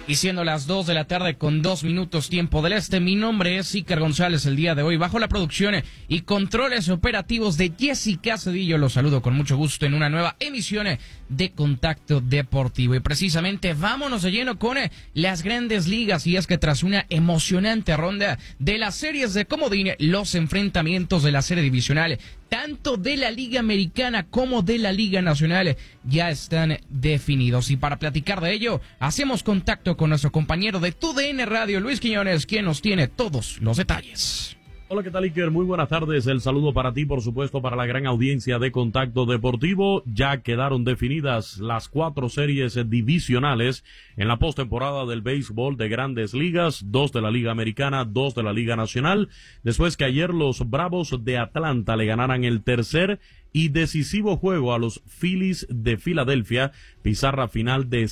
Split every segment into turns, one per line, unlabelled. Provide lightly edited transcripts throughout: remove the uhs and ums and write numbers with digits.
Y siendo las 2 de la tarde con 2 minutos tiempo del este, mi nombre es Iker González el día de hoy, bajo la producción y controles operativos de Jessica Cedillo. Los saludo con mucho gusto en una nueva emisión de Contacto Deportivo. Y precisamente vámonos de lleno con las grandes ligas, y es que tras una emocionante ronda de las series de comodín, los enfrentamientos de la serie divisional, tanto de la Liga Americana como de la Liga Nacional, ya están definidos. Y para platicar de ello, hacemos contacto con nuestro compañero de TUDN Radio, Luis Quiñones, quien nos tiene todos los detalles.
Hola, ¿qué tal, Iker? Muy buenas tardes. El saludo para ti, por supuesto, para la gran audiencia de Contacto Deportivo. Ya quedaron definidas las 4 series divisionales en la postemporada del béisbol de Grandes Ligas, 2 de la Liga Americana, 2 de la Liga Nacional, después que ayer los Bravos de Atlanta le ganaran el tercer y decisivo juego a los Phillies de Filadelfia, pizarra final de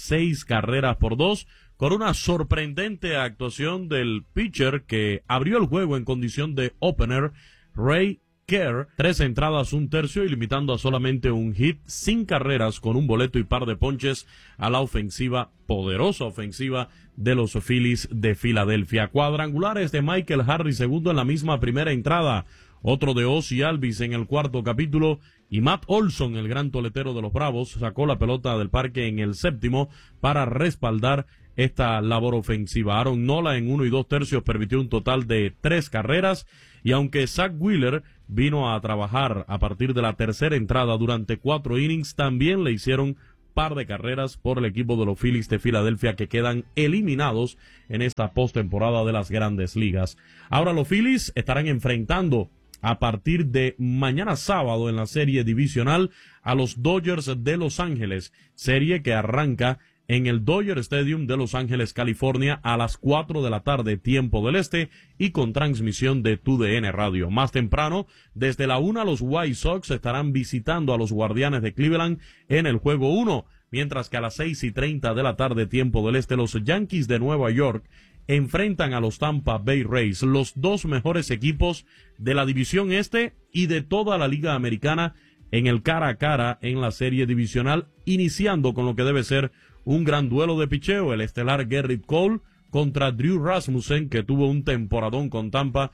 6-2, con una sorprendente actuación del pitcher que abrió el juego en condición de opener, Ray Kerr, 3 entradas, 1 tercio y limitando a solamente un hit, sin carreras, con un boleto y par de ponches a la ofensiva, poderosa ofensiva de los Phillies de Filadelfia. Cuadrangulares de Michael Harris, segundo en la misma primera entrada, otro de Ozzie Albies en el cuarto capítulo, y Matt Olson, el gran toletero de los Bravos, sacó la pelota del parque en el séptimo para respaldar esta labor ofensiva. Aaron Nola en 1 y 2 tercios permitió un total de 3 carreras, y aunque Zach Wheeler vino a trabajar a partir de la tercera entrada durante 4 innings, también le hicieron par de carreras por el equipo de los Phillies de Filadelfia, que quedan eliminados en esta postemporada de las Grandes Ligas. Ahora los Phillies estarán enfrentando a partir de mañana sábado en la serie divisional a los Dodgers de Los Ángeles, serie que arranca en el Dodger Stadium de Los Ángeles, California, a las 4 de la tarde, tiempo del este, y con transmisión de TUDN Radio. Más temprano, desde la 1, los White Sox estarán visitando a los Guardianes de Cleveland en el juego 1, mientras que a las 6:30 de la tarde, tiempo del este, los Yankees de Nueva York enfrentan a los Tampa Bay Rays, los 2 mejores equipos de la división este y de toda la Liga Americana, en el cara a cara en la serie divisional, iniciando con lo que debe ser un gran duelo de picheo, el estelar Gerrit Cole contra Drew Rasmussen, que tuvo un temporadón con Tampa,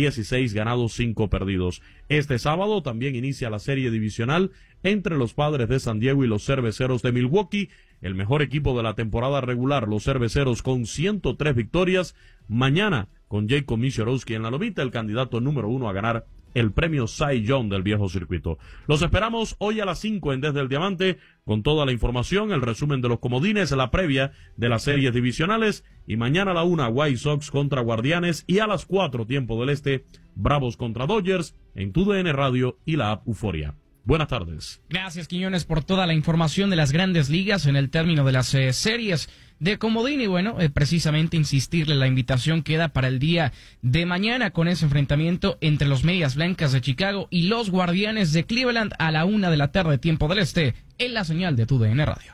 16 ganados, 5 perdidos. Este sábado también inicia la serie divisional entre los Padres de San Diego y los Cerveceros de Milwaukee, el mejor equipo de la temporada regular, los Cerveceros, con 103 victorias. Mañana, con Jacob Misiorowski en la lomita, el candidato número 1 a ganar el premio Cy Young del viejo circuito. Los esperamos hoy a las 5 en Desde el Diamante, con toda la información, el resumen de los comodines, la previa de las series divisionales, y mañana a la 1, White Sox contra Guardianes, y a las 4, tiempo del este, Bravos contra Dodgers, en TUDN Radio y la app Euforia. Buenas tardes.
Gracias, Quiñones, por toda la información de las Grandes Ligas en el término de las series de comodín. Y bueno, precisamente insistirle, la invitación queda para el día de mañana con ese enfrentamiento entre los Medias Blancas de Chicago y los Guardianes de Cleveland a la 1 de la tarde, tiempo del este, en la señal de TUDN Radio.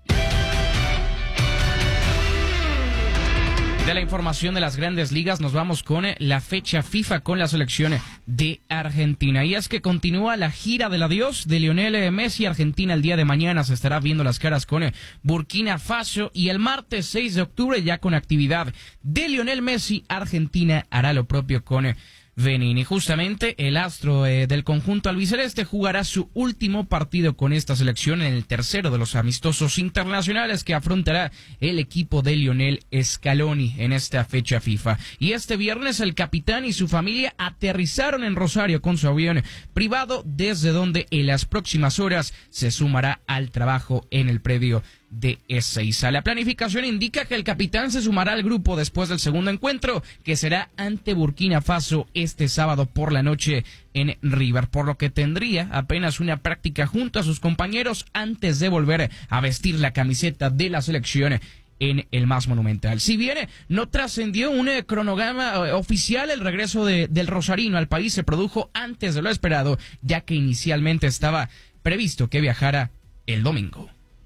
De la información de las Grandes Ligas nos vamos con la fecha FIFA con la selección de Argentina. Y es que continúa la gira del adiós de Lionel Messi. Argentina el día de mañana se estará viendo las caras con Burkina Faso, y el martes 6 de octubre, ya con actividad de Lionel Messi, Argentina hará lo propio con Benín. Y justamente el astro del conjunto albiceleste jugará su último partido con esta selección en el tercero de los amistosos internacionales que afrontará el equipo de Lionel Scaloni en esta fecha FIFA. Y este viernes el capitán y su familia aterrizaron en Rosario con su avión privado, desde donde en las próximas horas se sumará al trabajo en el predio de Ezeiza. La planificación indica que el capitán se sumará al grupo después del segundo encuentro, que será ante Burkina Faso este sábado por la noche en River, por lo que tendría apenas una práctica junto a sus compañeros antes de volver a vestir la camiseta de la selección en el más monumental. Si bien no trascendió un cronograma oficial, el regreso del rosarino al país se produjo antes de lo esperado, ya que inicialmente estaba previsto que viajara el domingo.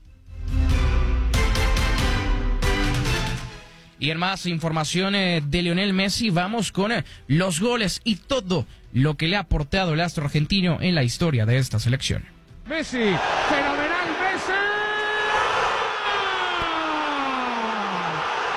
Y en más información de Lionel Messi, vamos con los goles y todo lo que le ha aportado el astro argentino en la historia de esta selección.
Messi, fenomenal Messi.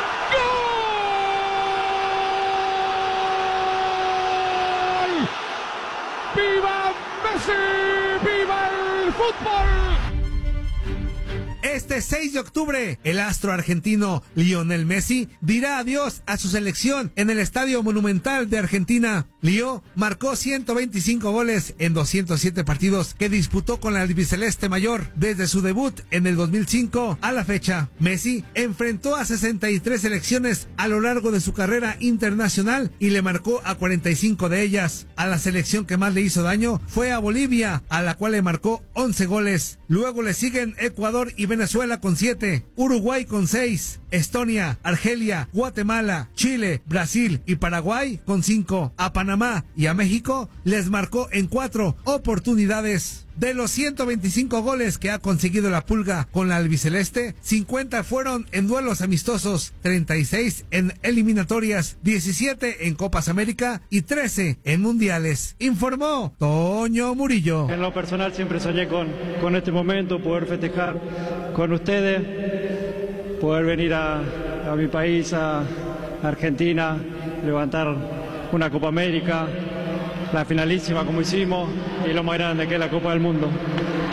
fútbol.
Este 6 de octubre, el astro argentino Lionel Messi dirá adiós a su selección en el Estadio Monumental de Argentina. Leo marcó 125 goles en 207 partidos que disputó con la albiceleste mayor desde su debut en el 2005 a la fecha. Messi enfrentó a 63 selecciones a lo largo de su carrera internacional y le marcó a 45 de ellas. A la selección que más le hizo daño fue a Bolivia, a la cual le marcó 11 goles. Luego le siguen Ecuador y Venezuela con 7, Uruguay con 6, Estonia, Argelia, Guatemala, Chile, Brasil y Paraguay con 5. A Panamá y a México les marcó en 4 oportunidades. De los 125 goles que ha conseguido la Pulga con la albiceleste, 50 fueron en duelos amistosos, 36 en eliminatorias, 17 en Copas América y 13 en mundiales. Informó Toño Murillo.
En lo personal siempre soñé con este momento, poder festejar con ustedes, poder venir a mi país, a Argentina, levantar una Copa América, la finalísima como hicimos y lo más grande que es la Copa del Mundo.